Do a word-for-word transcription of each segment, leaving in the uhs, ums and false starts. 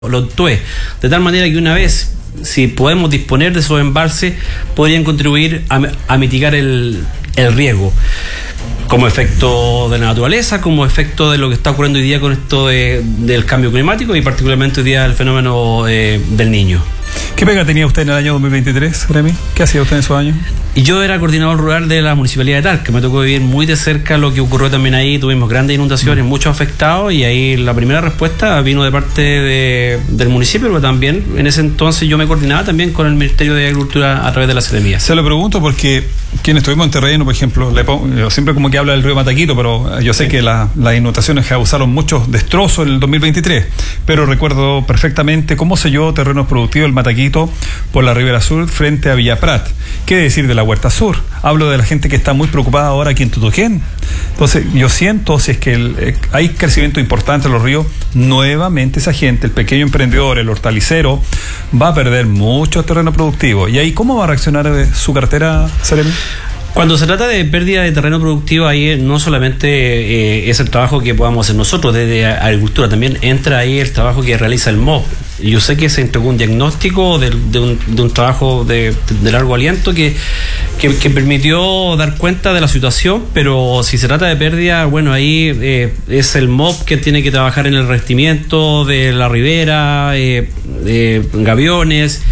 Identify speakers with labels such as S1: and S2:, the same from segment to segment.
S1: los T U E, de tal manera que una vez, si podemos disponer de esos embalses, podrían contribuir a, a mitigar el, el riesgo, como efecto de la naturaleza, como efecto de lo que está ocurriendo hoy día con esto de, del cambio climático y particularmente hoy día el fenómeno eh, del Niño.
S2: ¿Qué pega tenía usted en el año dos mil veintitrés, Jeremy? ¿Qué hacía usted en esos años?
S1: Yo era coordinador rural de la Municipalidad de Talca. Me tocó vivir muy de cerca lo que ocurrió también ahí. Tuvimos grandes inundaciones, mm. muchos afectados, y ahí la primera respuesta vino de parte de, del municipio, pero también en ese entonces yo me coordinaba también con el Ministerio de Agricultura a través de la Seremía.
S2: Se lo pregunto porque quienes estuvimos en terreno, por ejemplo, le pongo, yo siempre como que habla del río Mataquito, pero yo sé sí. que la, las inundaciones causaron muchos destrozos en el dos mil veintitrés, pero recuerdo perfectamente cómo selló terrenos productivos el Mataquito por la Ribera Sur frente a Villa Prat. ¿Qué decir de la Huerta Sur? Hablo de la gente que está muy preocupada ahora aquí en Tutuquén. Entonces, yo siento, si es que el, eh, hay crecimiento importante en los ríos, nuevamente esa gente, el pequeño emprendedor, el hortalicero, va a perder mucho terreno productivo. ¿Y ahí cómo va a reaccionar eh, su cartera, Seremi?
S1: Cuando se trata de pérdida de terreno productivo, ahí no solamente eh, es el trabajo que podamos hacer nosotros desde agricultura, también entra ahí el trabajo que realiza el M O P. Yo sé que se entregó un diagnóstico de, de, un, de un trabajo de, de largo aliento que, que, que permitió dar cuenta de la situación, pero si se trata de pérdida, bueno, ahí eh, es el M O P que tiene que trabajar en el revestimiento de la ribera, eh, de gaviones,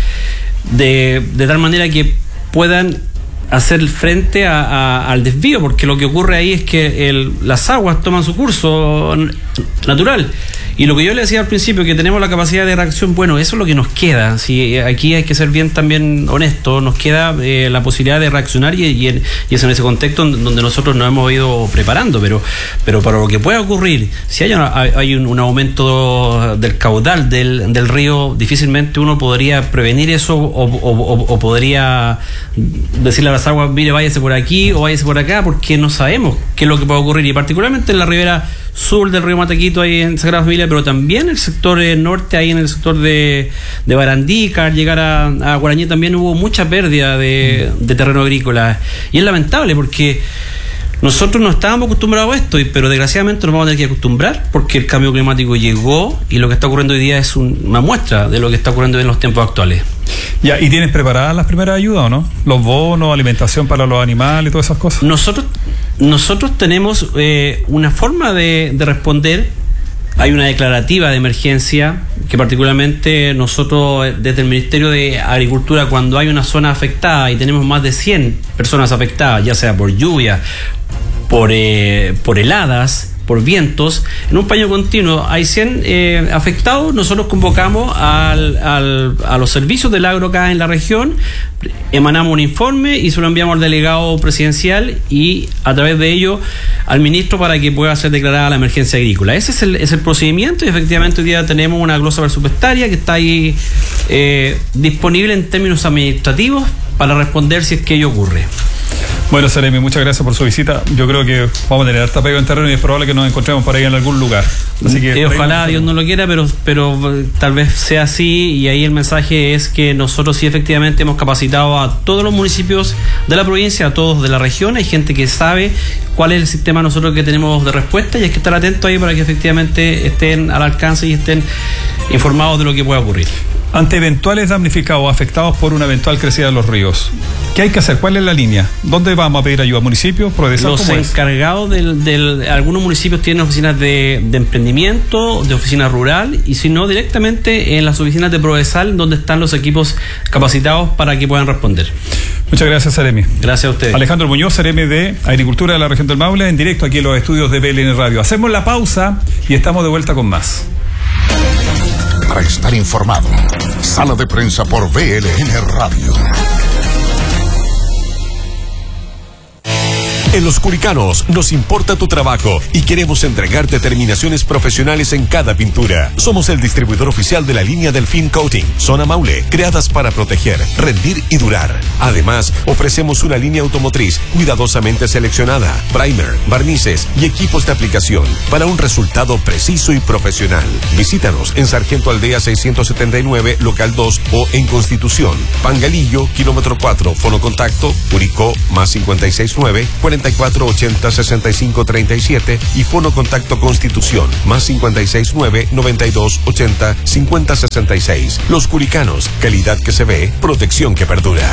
S1: de, de tal manera que puedan hacer frente a, a, al desvío, porque lo que ocurre ahí es que el, las aguas toman su curso natural. Y lo que yo le decía al principio, que tenemos la capacidad de reacción, bueno, eso es lo que nos queda. Si aquí hay que ser bien también honesto, nos queda eh, la posibilidad de reaccionar y, y, y es en ese contexto donde nosotros nos hemos ido preparando, pero pero para lo que pueda ocurrir, si hay, una, hay un, un aumento del caudal del, del río, difícilmente uno podría prevenir eso o, o, o, o podría decirle a las aguas, mire, váyase por aquí o váyase por acá, porque no sabemos qué es lo que puede ocurrir, y particularmente en la ribera sur del río Mataquito, ahí en Sagrada Familia, pero también el sector eh, norte, ahí en el sector de, de Barandícar, al llegar a, a Guarañé también hubo mucha pérdida de, de terreno agrícola, y es lamentable porque nosotros no estábamos acostumbrados a esto, pero desgraciadamente nos vamos a tener que acostumbrar porque el cambio climático llegó y lo que está ocurriendo hoy día es un, una muestra de lo que está ocurriendo en los tiempos actuales.
S2: Ya, ¿y tienes preparadas las primeras ayudas o no? Los bonos, alimentación para los animales y todas esas cosas.
S1: Nosotros, nosotros tenemos eh, una forma de, de responder. Hay una declarativa de emergencia que particularmente nosotros desde el Ministerio de Agricultura, cuando hay una zona afectada y tenemos más de cien personas afectadas, ya sea por lluvia, por, eh, por heladas, por vientos, en un paño continuo hay cien eh, afectados, nosotros convocamos al, al, a los servicios del agro acá en la región, emanamos un informe y se lo enviamos al delegado presidencial y a través de ello al ministro para que pueda ser declarada la emergencia agrícola. Ese es el, es el procedimiento y efectivamente hoy día tenemos una glosa presupuestaria que está ahí eh, disponible en términos administrativos para responder si es que ello ocurre.
S2: Bueno, Seremi, muchas gracias por su visita. Yo creo que vamos a tener harta pega en terreno y es probable que nos encontremos por ahí en algún lugar. Así que,
S1: eh, ojalá Dios no lo quiera, pero, pero tal vez sea así, y ahí el mensaje es que nosotros sí efectivamente hemos capacitado a todos los municipios de la provincia, a todos de la región. Hay gente que sabe cuál es el sistema nosotros que tenemos de respuesta y hay que estar atentos ahí para que efectivamente estén al alcance y estén informados de lo que pueda ocurrir.
S2: Ante eventuales damnificados o afectados por una eventual crecida de los ríos, ¿qué hay que hacer? ¿Cuál es la línea? ¿Dónde vamos a pedir ayuda? ¿Municipios?
S1: Los encargados del, del, algunos municipios tienen oficinas de, de emprendimiento, de oficina rural, y si no, directamente en las oficinas de Prodesal, donde están los equipos capacitados para que puedan responder.
S2: Muchas gracias, Seremi.
S1: Gracias a ustedes.
S2: Alejandro Muñoz, Seremi de Agricultura de la región del Maule, en directo aquí en los estudios de B L N Radio. Hacemos la pausa y estamos de vuelta con más.
S3: Para estar informado, Sala de Prensa por B L N Radio. En Los Curicanos nos importa tu trabajo y queremos entregarte terminaciones profesionales en cada pintura. Somos el distribuidor oficial de la línea Delfín Coating, Zona Maule, creadas para proteger, rendir y durar. Además, ofrecemos una línea automotriz cuidadosamente seleccionada, primer, barnices y equipos de aplicación para un resultado preciso y profesional. Visítanos en Sargento Aldea seiscientos setenta y nueve, local dos, o en Constitución, Pangalillo, kilómetro cuatro, fono contacto, Curicó, más cincuenta y seis nueve, cuarenta noventa y cuatro ochenta sesenta y cinco treinta y siete y Fono Contacto Constitución más cincuenta y seis nueve noventa y dos ochenta cincuenta sesenta y seis. Los Curicanos, calidad que se ve, protección que perdura.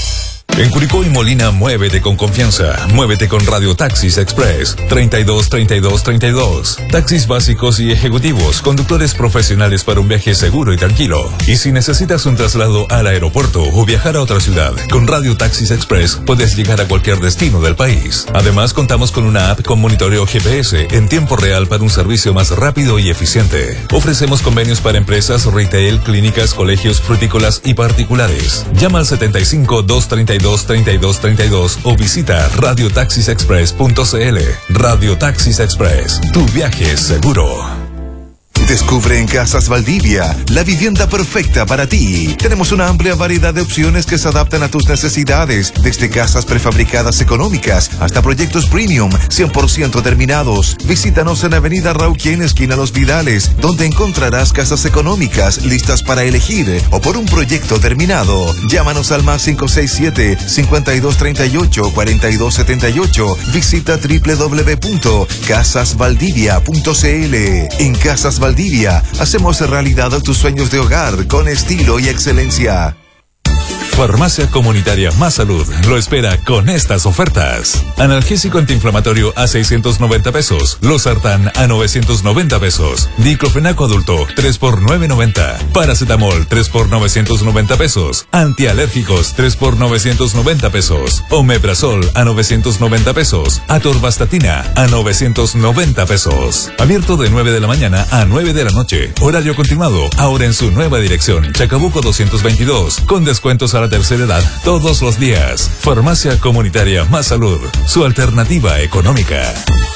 S4: En Curicó y Molina, muévete con confianza. Muévete con Radio Taxis Express. treinta y dos treinta y dos treinta y dos. Taxis básicos y ejecutivos, conductores profesionales para un viaje seguro y tranquilo. Y si necesitas un traslado al aeropuerto o viajar a otra ciudad, con Radio Taxis Express puedes llegar a cualquier destino del país. Además, contamos con una app con monitoreo G P S en tiempo real para un servicio más rápido y eficiente. Ofrecemos convenios para empresas, retail, clínicas, colegios, frutícolas y particulares. Llama al setenta y cinco dos treinta y dos treinta y dos treinta y dos o visita radio taxis express punto c l. Radio Taxis Express, tu viaje es seguro.
S5: Descubre en Casas Valdivia la vivienda perfecta para ti. Tenemos una amplia variedad de opciones que se adaptan a tus necesidades, desde casas prefabricadas económicas hasta proyectos premium cien por ciento terminados. Visítanos en Avenida Rauquien, esquina Los Vidales, donde encontrarás casas económicas listas para elegir o por un proyecto terminado. Llámanos al más cinco seis siete, cincuenta y dos treinta y ocho, cuarenta y dos setenta y ocho. Visita doble u doble u doble u punto casas valdivia punto c l. En Casas Valdivia hacemos realidad tus sueños de hogar con estilo y excelencia.
S4: Farmacia Comunitaria Más Salud lo espera con estas ofertas. Analgésico antiinflamatorio a seiscientos noventa pesos. Losartán a novecientos noventa pesos. Diclofenaco adulto tres por novecientos noventa. Paracetamol tres por novecientos noventa pesos. Antialérgicos tres por novecientos noventa pesos. Omeprazol a novecientos noventa pesos. Atorvastatina a novecientos noventa pesos. Abierto de nueve de la mañana a nueve de la noche. Horario continuado. Ahora en su nueva dirección. Chacabuco doscientos veintidós. Con descuentos a la tercera edad todos los días. Farmacia Comunitaria Más Salud, su alternativa económica.